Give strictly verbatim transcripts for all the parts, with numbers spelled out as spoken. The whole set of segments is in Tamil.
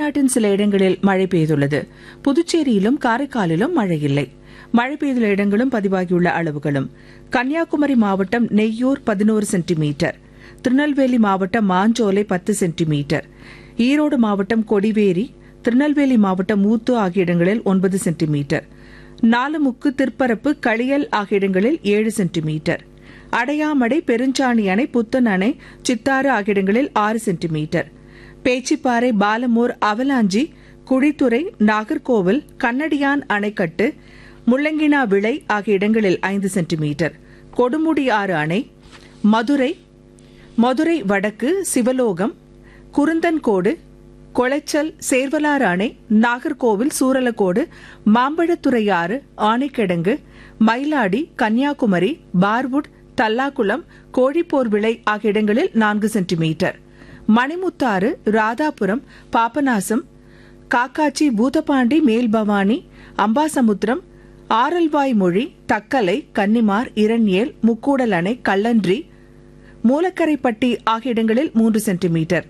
தமிழ்நாட்டின் சில இடங்களில் மழை பெய்துள்ளது. புதுச்சேரியிலும் காரைக்காலிலும் மழை இல்லை. மழை பெய்துள்ள இடங்களும் பதிவாகியுள்ள அளவுகளும்: கன்னியாகுமரி மாவட்டம் நெய்யூர் பதினோரு சென்டிமீட்டர், திருநெல்வேலி மாவட்டம் மாஞ்சோலை பத்து சென்டிமீட்டர், ஈரோடு மாவட்டம் கொடிவேரி, திருநெல்வேலி மாவட்டம் மூத்து ஆகிய இடங்களில் ஒன்பது சென்டிமீட்டர், நாலுமுக்கு, திற்பரப்பு, களியல் ஆகிய இடங்களில் ஏழு சென்டிமீட்டர், அடையாமடை, பெருஞ்சாணி அணை, புத்தன் அணை, சித்தாறு ஆகிய இடங்களில் ஆறு சென்டிமீட்டர், பேச்சிப்பாறை, பாலமூர், அவலாஞ்சி, குழித்துறை, நாகர்கோவில், கண்ணடியான் அணைக்கட்டு, முள்ளங்கினா விளை ஆகிய இடங்களில் ஐந்து சென்டிமீட்டர், கொடுமுடி ஆறு அணை, மதுரை, மதுரை வடக்கு, சிவலோகம், குருந்தன்கோடு, கொளைச்சல், சேர்வலாறு அணை, நாகர்கோவில், சூரலக்கோடு, மாம்பழத்துறையாறு, ஆணைக்கிடங்கு, மயிலாடி, கன்னியாகுமரி, பார்வுட், தல்லாக்குளம், கோழிப்போர் விளை ஆகிய இடங்களில் நான்கு சென்டிமீட்டர், மணிமுத்தாறு, ராதாபுரம், பாபநாசம், காக்காச்சி, பூதப்பாண்டி, மேல்பவானி, அம்பாசமுத்திரம், ஆரல்வாய் மொழி, தக்கலை, கன்னிமார், இரண்யேல், முக்கூடல் அணை, கல்லன்றி, மூலக்கரைப்பட்டி ஆகிய இடங்களில் மூன்று சென்டிமீட்டர்,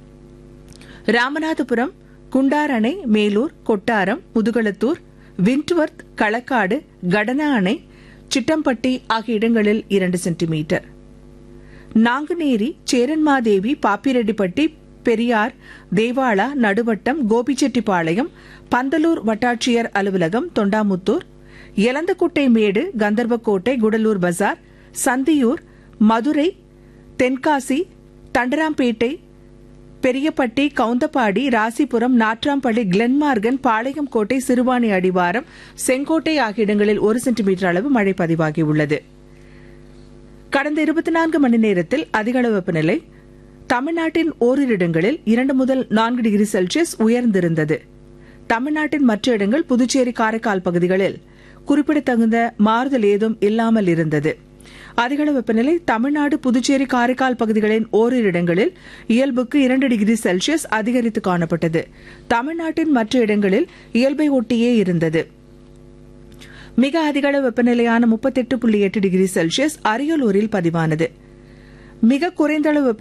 ராமநாதபுரம், குண்டார் அணை, மேலூர், கொட்டாரம், முதுகளத்தூர், விண்ட்வர்த், களக்காடு, கடனா அணை, சிட்டம்பட்டி ஆகிய இடங்களில் இரண்டு சென்டிமீட்டர், நாங்குநேரி, சேரன்மாதேவி, பாப்பிரெட்டிப்பட்டி, பெரியார், தேவாளா, நடுவட்டம், கோபிச்செட்டிப்பாளையம், பந்தலூர் வட்டாட்சியர் அலுவலகம், தொண்டாமுத்தூர், எலந்தக்குட்டை மேடு, கந்தர்வக்கோட்டை, குடலூர் பஜார், சந்தியூர், மதுரை, தென்காசி, தண்டராம்பேட்டை, பெரியப்பட்டி, கவுந்தப்பாடி, ராசிபுரம், நாட்ராம்பள்ளி, கிளென்மார்கன், பாளையங்கோட்டை, சிறுவாணி அடிவாரம், செங்கோட்டை ஆகிய இடங்களில் ஒரு சென்டிமீட்டர் அளவு மழை பதிவாகியுள்ளது. கடந்த இருபத்தி நான்கு மணி நேரத்தில் அதிகளவு வெப்பநிலை தமிழ்நாட்டின் ஓரிரு இடங்களில் இரண்டு முதல் நான்கு டிகிரி செல்சியஸ் உயர்ந்திருந்தது. தமிழ்நாட்டின் மற்ற இடங்கள், புதுச்சேரி, காரைக்கால் பகுதிகளில் குறிப்பிடத்தகுந்த மாறுதல் ஏதும் இல்லாமல் இருந்தது. அதிகளவு வெப்பநிலை தமிழ்நாடு, புதுச்சேரி, காரைக்கால் பகுதிகளின் ஓரிரு இடங்களில் இயல்புக்கு இரண்டு டிகிரி செல்சியஸ் அதிகரித்து காணப்பட்டது. தமிழ்நாட்டின் மற்ற இடங்களில் இயல்பை ஒட்டியே இருந்தது. மிக அதிகளவு வெப்பநிலையான முப்பத்தெட்டு புள்ளி எட்டு டிகிரி செல்சியஸ் அரியலூரில் பதிவானது. மிக குறைந்த அளவு